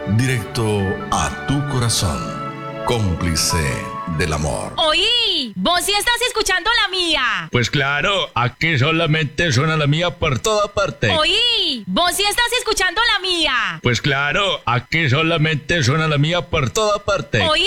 directo a tu corazón, cómplice del amor. Oí, vos sí estás escuchando la mía. Pues claro, aquí solamente suena la mía por toda parte. Oí, vos sí estás escuchando la mía. Pues claro, aquí solamente suena la mía por toda parte. Oí.